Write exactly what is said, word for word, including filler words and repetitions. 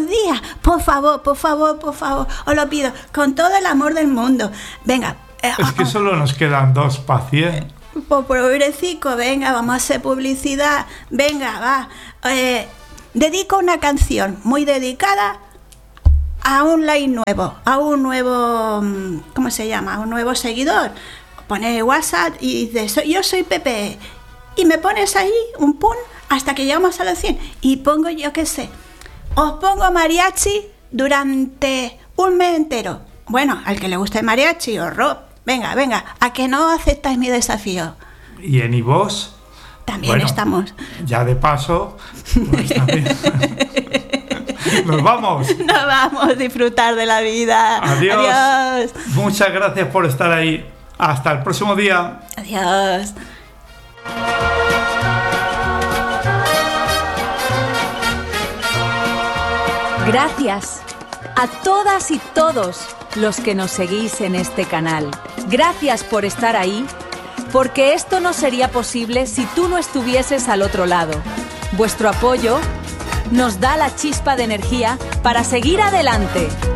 días, por favor, por favor, por favor, os lo pido, con todo el amor del mundo. Venga. Eh, es que solo nos quedan dos pacientes. Pues pobrecico, venga, vamos a hacer publicidad. Venga, va. Eh, dedico una canción muy dedicada a un like nuevo, a un nuevo, ¿cómo se llama? A un nuevo seguidor. Pones WhatsApp y dices, yo soy Pepe. Y me pones ahí un pun hasta que llegamos a los cien. Y pongo, yo qué sé, os pongo mariachi durante un mes entero. Bueno, al que le guste el mariachi o rock. Venga, venga, ¿a que no aceptáis mi desafío? ¿Y en iVoox? También bueno, estamos. Ya de paso, pues también. Nos vamos. Nos vamos a disfrutar de la vida. Adiós. Adiós. Muchas gracias por estar ahí. Hasta el próximo día. Adiós. Gracias a todas y todos los que nos seguís en este canal. Gracias por estar ahí, porque esto no sería posible si tú no estuvieses al otro lado. Vuestro apoyo nos da la chispa de energía para seguir adelante.